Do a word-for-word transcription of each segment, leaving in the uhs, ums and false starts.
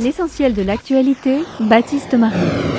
L'essentiel de l'actualité, Baptiste Marie.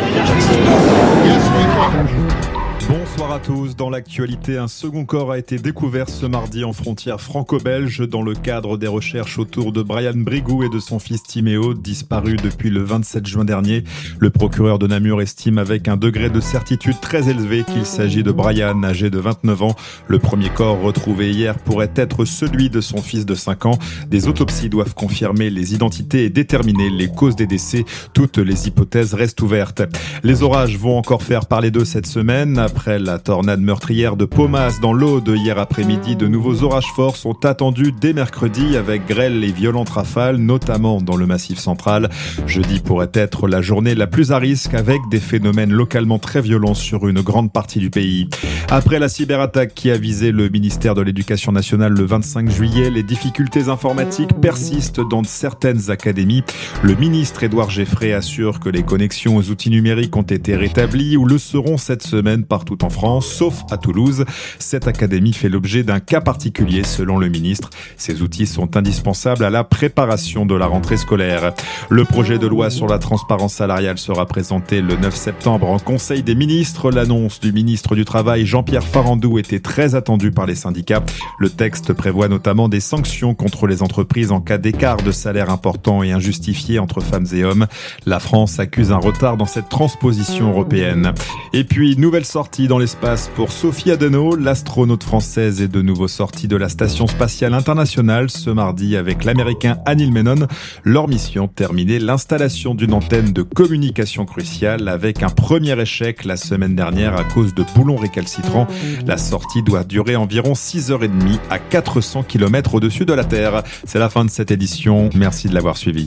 Bonsoir à tous. Dans l'actualité, un second corps a été découvert ce mardi en frontière franco-belge dans le cadre des recherches autour de Brian Brigou et de son fils Timéo, disparu depuis le vingt-sept juin dernier. Le procureur de Namur estime avec un degré de certitude très élevé qu'il s'agit de Brian, âgé de vingt-neuf ans. Le premier corps retrouvé hier pourrait être celui de son fils de cinq ans. Des autopsies doivent confirmer les identités et déterminer les causes des décès. Toutes les hypothèses restent ouvertes. Les orages vont encore faire parler d'eux cette semaine. Après la tornade meurtrière de Paumas dans l'Aude hier après-midi, de nouveaux orages forts sont attendus dès mercredi avec grêle et violentes rafales, notamment dans le Massif central. Jeudi pourrait être la journée la plus à risque avec des phénomènes localement très violents sur une grande partie du pays. Après la cyberattaque qui a visé le ministère de l'Éducation nationale le vingt-cinq juillet, les difficultés informatiques persistent dans certaines académies. Le ministre Édouard Geffray assure que les connexions aux outils numériques ont été rétablies ou le seront cette semaine partout en France, sauf à Toulouse. Cette académie fait l'objet d'un cas particulier selon le ministre. Ces outils sont indispensables à la préparation de la rentrée scolaire. Le projet de loi sur la transparence salariale sera présenté le neuf septembre en Conseil des ministres. L'annonce du ministre du Travail Jean-Pierre Farandou était très attendue par les syndicats. Le texte prévoit notamment des sanctions contre les entreprises en cas d'écart de salaire important et injustifié entre femmes et hommes. La France accuse un retard dans cette transposition européenne. Et puis, nouvelle sortie dans l'espace pour Sophie Adenau. L'astronaute française est de nouveau sortie de la Station spatiale internationale ce mardi avec l'américain Anil Menon. Leur mission terminait l'installation d'une antenne de communication cruciale avec un premier échec la semaine dernière à cause de boulons récalcitrants. La sortie doit durer environ six heures trente à quatre cents kilomètres au-dessus de la Terre. C'est la fin de cette édition. Merci de l'avoir suivi.